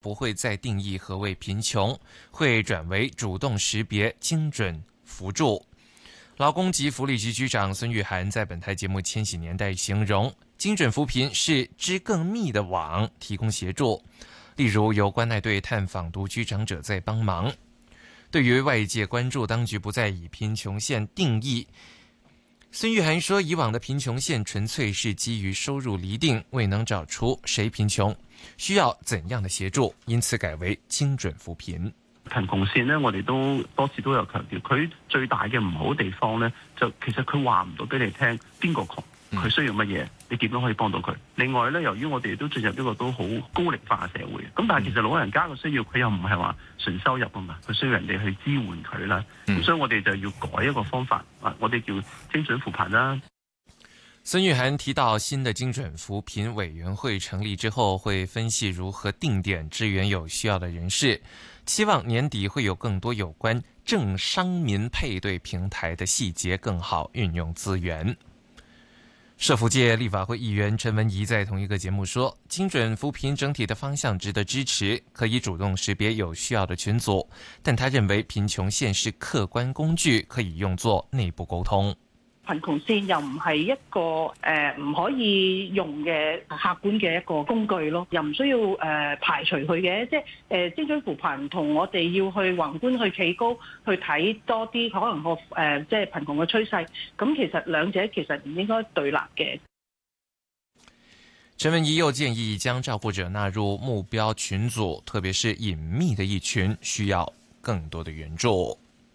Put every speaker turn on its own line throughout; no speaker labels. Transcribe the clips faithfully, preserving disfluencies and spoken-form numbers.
不会再定义何谓贫穷，会转为主动识别、精准扶助。劳工及福利局局长孙玉菡在本台节目《千禧年代》形容，精准扶贫是织更密的网，提供协助。例如，由关爱队探访独居长者在帮忙。对于外界关注当局不再以贫穷线定义，孙玉菡说，以往的贫穷线纯粹是基于收入厘定，未能找出谁贫穷，需要怎樣嘅協助，因此改為精準扶貧。
貧窮線呢，我哋都多次都有強調，佢最大嘅唔好地方呢，就其實佢話唔到俾你聽邊個窮，佢需要乜嘢，你點樣可以幫到佢。另外呢，由於我哋都進入一個都好高齡化嘅社會，咁但係其實老人家嘅需要，佢又唔係話純收入啊嘛，佢需要人哋去支援佢啦。咁、嗯、所以我哋就要改一個方法，啊，我哋叫精準扶貧啦。
孙玉菡提到，新的精準扶貧委員會成立之後，會分析如何定點支援有需要的人士，期望年底會有更多有關政商民配對平台的細節，更好運用資源。社福界立法會議員陳文儀在同一個節目說，精準扶貧整體的方向值得支持，可以主動識別有需要的群組，但他認為貧窮線是客觀工具，可以用作內部溝通。
貧窮線又唔係一個誒唔可以用嘅客觀嘅一個工具咯，又唔需要誒排除佢嘅，即係誒精準扶貧同我哋要去宏觀去企高去睇多啲可能個誒即係貧窮嘅趨勢，咁其實兩者其實唔應該對立嘅。
陳文儀又建議將照顧者納入目標群組，特別是隱秘的一群，需要更多的援助。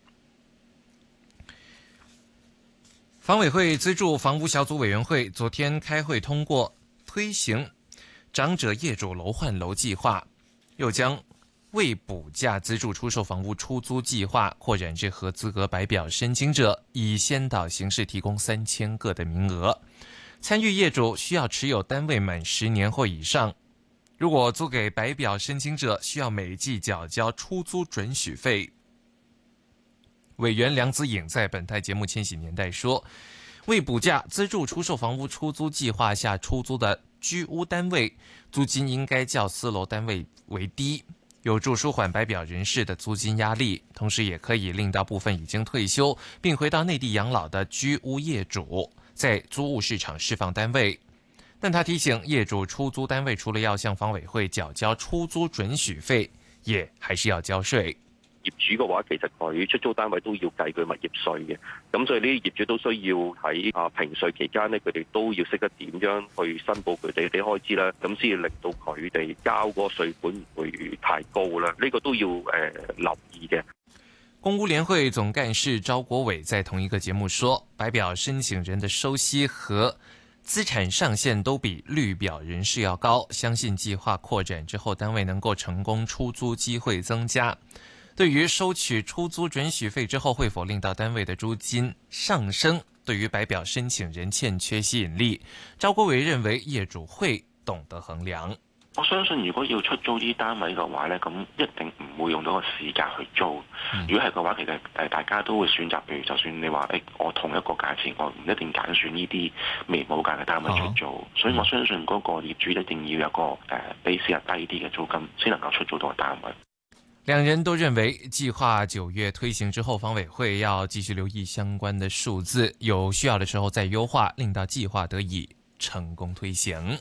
房委會資助房屋小組委員會昨天開會通過推行長者業主樓換樓計劃，又將未補價資助出售房屋出租計劃擴展至合資格白表申請者，以先導形式提供三千個的名額。參與業主需要持有單位滿十年或以上，如果租給白表申請者，需要每季繳交出租准許費。委員梁子穎在本台節目《千禧年代》說，為補價資助出售房屋出租計劃下出租的居屋單位，租金應該較私樓單位為低，有助舒緩白表人士的租金壓力，同時也可以令到部分已經退休並回到內地養老的居屋業主在租務市場釋放單位。但他提醒業主出租單位除了要向房委會繳交出租准許費，也還是要交稅。
業主嘅話，其實佢出租單位都要計佢物業稅嘅，咁所以呢啲業主都需要喺啊評稅期間呢，佢哋都要識得點樣去申報佢哋啲開支啦，咁先至令到佢哋交嗰個稅款唔會太高啦。呢、這個都要誒、呃、留意嘅。
公屋聯會總幹事招國偉在同一個節目說，白表申請人的收息和資產上限都比綠表人士要高，相信計劃擴展之後，單位能夠成功出租機會增加。對於收取出租准許費之後會否令到單位的租金上升，對於白表申請人欠缺吸引力，招國偉認為業主會懂得衡量。
我相信如果要出租啲單位嘅話呢，咁一定唔會用到個市價去租。嗯、如果係嘅話，其實誒大家都會選擇，譬如就算你話誒我同一個價錢，我唔一定揀選呢啲未補價嘅單位出租。哦、所以我相信嗰個業主一定要有個誒比市價低啲嘅租金，先能夠出租到個單位。
兩人都認為計劃九月推行之後，房委會要繼續留意相關的數字，有需要的時候再優化，令到計劃得以成功推行。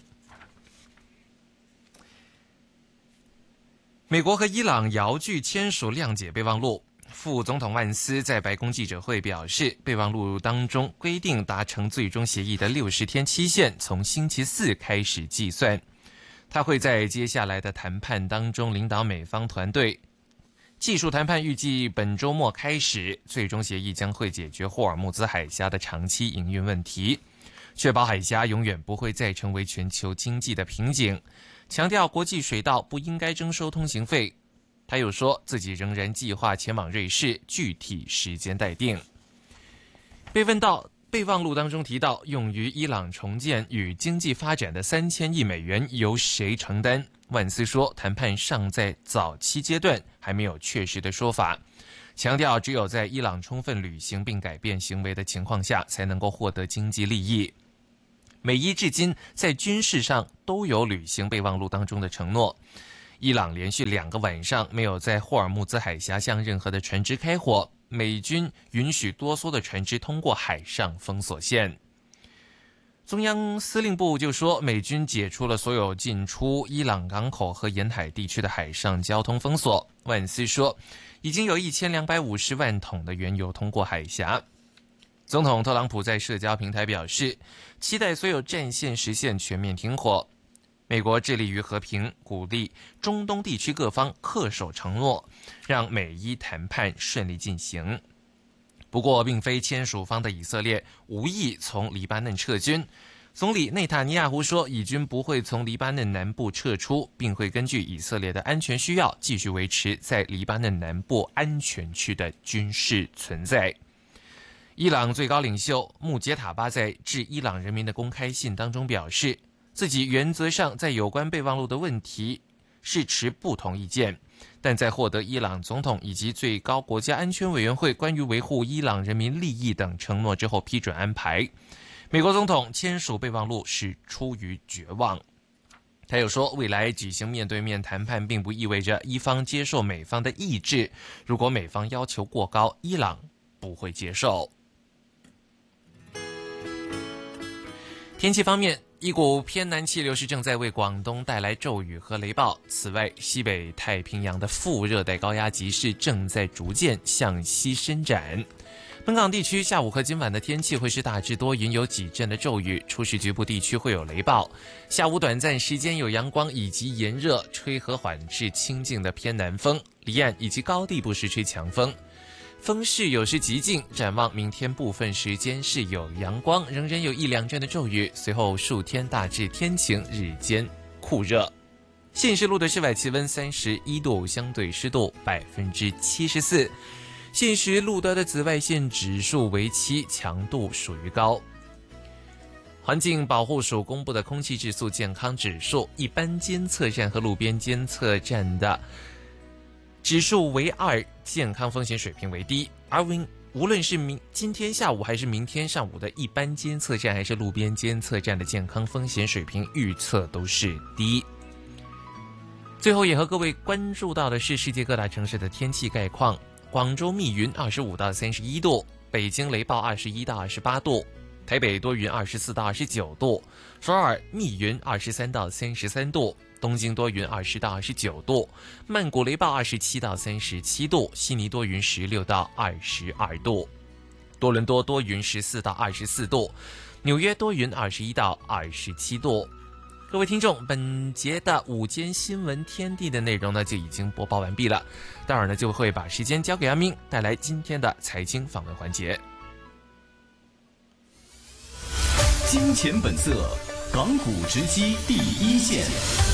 美國和伊朗遙距簽署諒解備忘錄，副總統萬斯在白宮記者會表示，備忘錄當中規定達成最終協議的六十天期限從星期四開始計算，他會在接下來的談判當中領導美方團隊。技術談判預計本週末開始，最終協議將會解決霍爾木茲海峽的長期營運問題，確保海峽永遠不會再成為全球經濟的瓶頸，強調國際水道不應該徵收通行費。他又說自己仍然計劃前往瑞士，具體時間待定。被問到備忘錄當中提到用於伊朗重建與經濟發展的三千億美元由誰承擔？萬斯說，談判尚在早期階段，還沒有確實的說法，強調只有在伊朗充分履行並改變行為的情況下，才能夠獲得經濟利益。美伊至今在軍事上都有履行備忘錄當中的承諾， 伊朗连续两个晚上没有在霍尔木兹海峡向任何的船只开火，美军允许多艘的船只通过海上封锁线。中央司令部就说，美军解除了所有进出伊朗港口和沿海地区的海上交通封锁。万斯说，已经有一千两百五十万桶的原油通过海峡。总统特朗普在社交平台表示，期待所有战线实现全面停火。美国致力于和平，鼓励中东地区各方恪守承诺，让美伊谈判顺利进行。不过，并非签署方的以色列无意从黎巴嫩撤军。总理内塔尼亚胡说，以军不会从黎巴嫩南部撤出，并会根据以色列的安全需要，继续维持在黎巴嫩南部安全区的军事存在。伊朗最高领袖穆杰塔巴在致伊朗人民的公开信当中表示，自己原则上在有关备忘录的问题是持不同意见，但在获得伊朗总统以及最高国家安全委员会关于维护伊朗人民利益等承诺之后批准安排。美国总统签署备忘录是出于绝望。他又说，未来举行面对面谈判并不意味着伊方接受美方的意志，如果美方要求过高，伊朗不会接受。天气方面，一股偏南气流是正在为广东带来骤雨和雷暴。此外，西北太平洋的副热带高压脊是正在逐渐向西伸展。本港地区下午和今晚的天气会是大致多云，有几阵的骤雨，初时局部地区会有雷暴。下午短暂时间有阳光以及炎热，吹和缓至清劲的偏南风，离岸以及高地不时吹强风。风势有时极劲，展望明天部分时间是有阳光，仍然有一两阵的骤雨，随后数天大致天晴，日间酷热。现时录的室外气温三十一度，相对湿度百分之七十四。现时录得的紫外线指数为七，强度属于高。环境保护署公布的空气质素健康指数，一般监测站和路边监测站的指数为二，健康风险水平为低。而无论是明今天下午还是明天上午的一般监测站还是路边监测站的健康风险水平预测都是低。最后也和各位关注到的是世界各大城市的天气概况。广州密云二十五到三十一度，北京雷暴二十一到二十八度，台北多云二十四到二十九度，首尔密云二十三到三十三度，东京多云二十到二十九度，曼谷雷暴二十七到三十七度，悉尼多云十六到二十二度，多伦多多云十四到二十四度，纽约多云二十一到二十七度。各位听众，本节的午间新闻天地的内容呢就已经播报完毕了，待会儿呢就会把时间交给阿明，带来今天的财经访问环节。
金钱本色，港股直击第一线。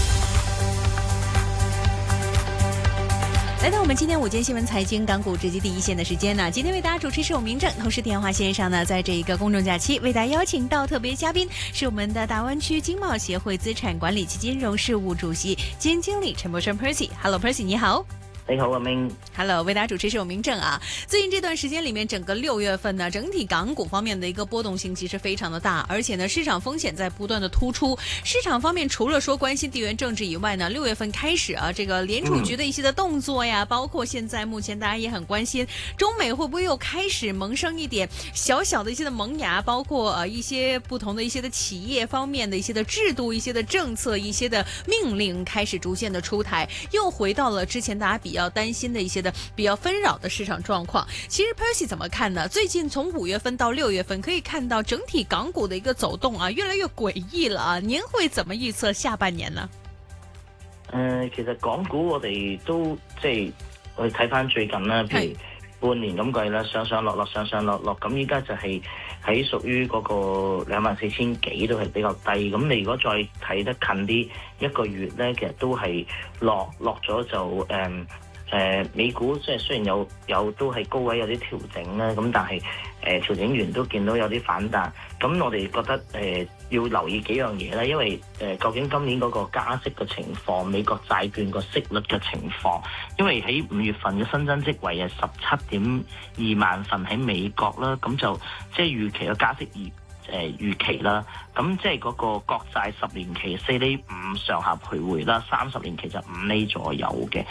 来到我们今天午间新闻财经港股直击第一线的时间呢，今天为大家主持是我明正，同时电话线上呢，在这一个公众假期为大家邀请到特别嘉宾是我们的大湾区经贸协会资产管理及金融事务主席兼经理陈柏生 Percy。Hello Percy， 你好。
你好，阿明。
Hello， 为大家主持是我明正啊。最近这段时间里面，整个六月份呢，整体港股方面的一个波动性其实非常的大，而且呢，市场风险在不断的突出。市场方面除了说关心地缘政治以外呢，六月份开始啊，这个联储局的一些的动作呀，嗯、包括现在目前大家也很关心中美会不会又开始萌生一点小小的一些的萌芽，包括呃一些不同的一些的企业方面的一些的制度、一些的政策、一些的命令开始逐渐的出台，又回到了之前大家比较担心的一些的比较纷扰的市场状况。其实 Percy 怎么看呢？最近从五月份到六月份，可以看到整体港股的一个走动啊，越来越诡异了啊。您会怎么预测下半年呢？
誒、呃，其實港股我哋都即係我哋睇翻最近啦，譬如半年咁計啦，上上落落上上落落，咁依家就係喺屬於嗰個兩萬四千幾都係比較低。咁你如果再睇得近啲一個月咧，其實都係落落咗就誒。嗯誒、呃、美股即係雖然有有都係高位有啲調整啦，咁但係誒、呃、調整完都見到有啲反彈，咁我哋覺得誒、呃、要留意幾樣嘢啦，因為誒、呃、究竟今年嗰個加息嘅情況，美國債券個息率嘅情況，因為喺五月份嘅新增職位係十七點二萬份喺美國啦，咁就即係預期嘅加息而誒預期啦。咁即係嗰個國債十年期四厘五上下徘徊啦，三十年期就五厘左右嘅。